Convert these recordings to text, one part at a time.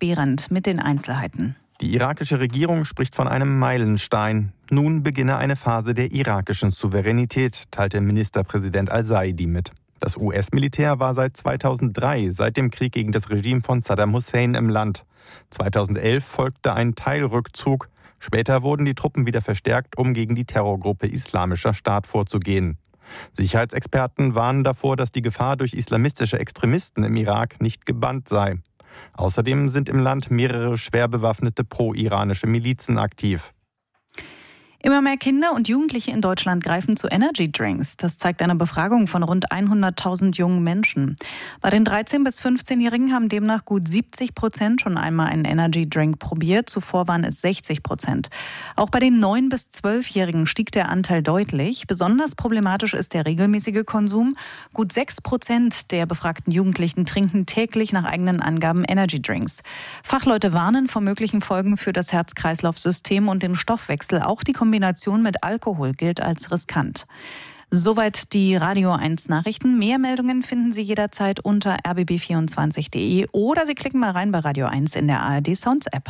Behrendt mit den Einzelheiten. Die irakische Regierung spricht von einem Meilenstein. Nun beginne eine Phase der irakischen Souveränität, teilte Ministerpräsident al-Saidi mit. Das US-Militär war seit 2003, seit dem Krieg gegen das Regime von Saddam Hussein im Land. 2011 folgte ein Teilrückzug. Später wurden die Truppen wieder verstärkt, um gegen die Terrorgruppe Islamischer Staat vorzugehen. Sicherheitsexperten warnen davor, dass die Gefahr durch islamistische Extremisten im Irak nicht gebannt sei. Außerdem sind im Land mehrere schwer bewaffnete pro-iranische Milizen aktiv. Immer mehr Kinder und Jugendliche in Deutschland greifen zu Energy-Drinks. Das zeigt eine Befragung von rund 100.000 jungen Menschen. Bei den 13- bis 15-Jährigen haben demnach gut 70% schon einmal einen Energy-Drink probiert. Zuvor waren es 60%. Auch bei den 9- bis 12-Jährigen stieg der Anteil deutlich. Besonders problematisch ist der regelmäßige Konsum. Gut 6% der befragten Jugendlichen trinken täglich nach eigenen Angaben Energy-Drinks. Fachleute warnen vor möglichen Folgen für das Herz-Kreislauf-System und den Stoffwechsel. Auch die Kombination mit Alkohol gilt als riskant. Soweit die Radio 1 Nachrichten. Mehr Meldungen finden Sie jederzeit unter rbb24.de oder Sie klicken mal rein bei Radio 1 in der ARD Sounds App.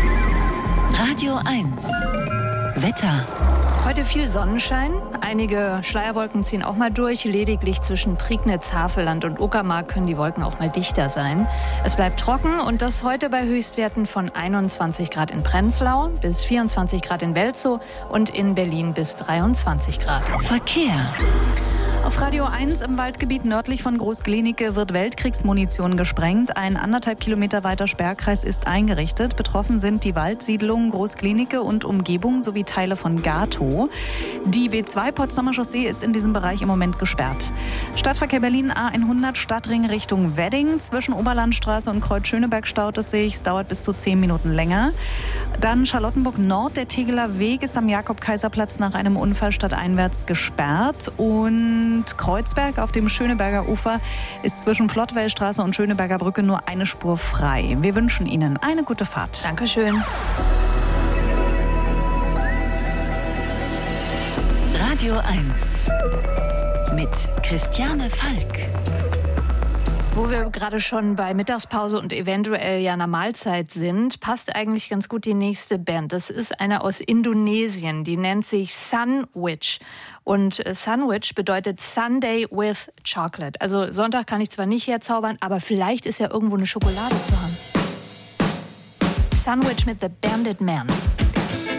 Radio 1 Wetter. Heute viel Sonnenschein. Einige Schleierwolken ziehen auch mal durch. Lediglich zwischen Prignitz, Havelland und Uckermark können die Wolken auch mal dichter sein. Es bleibt trocken und das heute bei Höchstwerten von 21 Grad in Prenzlau bis 24 Grad in Welzow und in Berlin bis 23 Grad. Verkehr. Auf Radio 1 im Waldgebiet nördlich von Groß-Glienicke wird Weltkriegsmunition gesprengt. Ein 1,5 Kilometer weiter Sperrkreis ist eingerichtet. Betroffen sind die Waldsiedlungen Groß-Glienicke und Umgebung sowie Teile von Gatow. Die B2 Potsdamer Chaussee ist in diesem Bereich im Moment gesperrt. Stadtverkehr Berlin A100 Stadtring Richtung Wedding. Zwischen Oberlandstraße und Kreuz-Schöneberg staut es sich. Es dauert bis zu 10 Minuten länger. Dann Charlottenburg Nord. Der Tegeler Weg ist am Jakob-Kaiser-Platz nach einem Unfall stadteinwärts gesperrt. Und Kreuzberg auf dem Schöneberger Ufer ist zwischen Flottwellstraße und Schöneberger Brücke nur eine Spur frei. Wir wünschen Ihnen eine gute Fahrt. Dankeschön. Radio 1 mit Christiane Falk. Wo wir gerade schon bei Mittagspause und eventuell ja einer Mahlzeit sind, passt eigentlich ganz gut die nächste Band. Das ist eine aus Indonesien, die nennt sich Sunwich. Und Sunwich bedeutet Sunday with Chocolate. Also Sonntag kann ich zwar nicht herzaubern, aber vielleicht ist ja irgendwo eine Schokolade zu haben. Sunwich mit The Bandit Man.